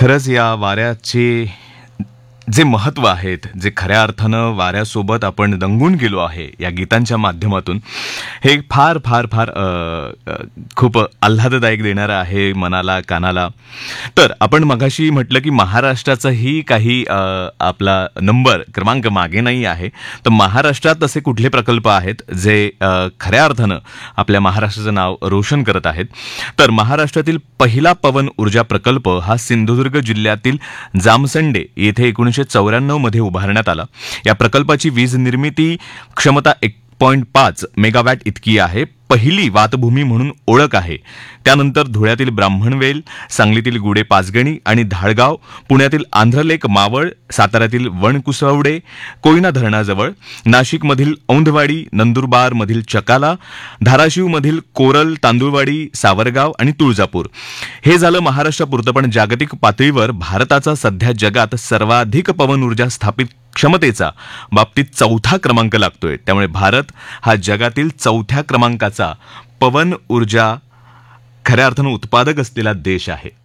खरंच या वाऱ्याचे जे महत्त्व आहेत, जे खऱ्या अर्थानं वाऱ्यासोबत आपण रंगून गेलो आहे या गीतांच्या माध्यमातून, हे फार फार फार खूप आल्हाददायक देणारं आहे मनाला, कानाला. तर आपण मगाशी म्हटलं की महाराष्ट्राचाही काही आपला क्रमांक मागे नाही आहे. तर महाराष्ट्रात असे कुठले प्रकल्प आहेत जे खऱ्या अर्थानं आपल्या महाराष्ट्राचं नाव रोशन करत आहेत. तर महाराष्ट्रातील पहिला पवन ऊर्जा प्रकल्प हा सिंधुदुर्ग जिल्ह्यातील जामसंडे येथे 1994 मध्ये उभारण्यात आला. या प्रकल्पाची वीज निर्मिती क्षमता 1.5 मेगावॅट इतकी आहे. पहिली वातभूमी म्हणून ओळख आहे. त्यानंतर धुळ्यातील ब्राह्मणवेल, सांगलीतील गुडे पाचगणी आणि धाळगाव, पुण्यातील आंध्रलेक मावळ, साताऱ्यातील वणकुसवडे कोयना धरणाजवळ, नाशिकमधील औंधवाडी, नंदुरबारमधील चकाला, धाराशिवमधील कोरल, तांदुळवाडी, सावरगाव आणि तुळजापूर. हे झालं महाराष्ट्रापुरतं, पण जागतिक पातळीवर भारताचा सध्या जगात सर्वाधिक पवन ऊर्जा स्थापित क्षमतेचा बाबतीत 4था क्रमांक लागतोय. त्यामुळे भारत हा जगातील 4थ्या क्रमांकाचा पवन ऊर्जा खऱ्या अर्थानं उत्पादक असलेला देश आहे.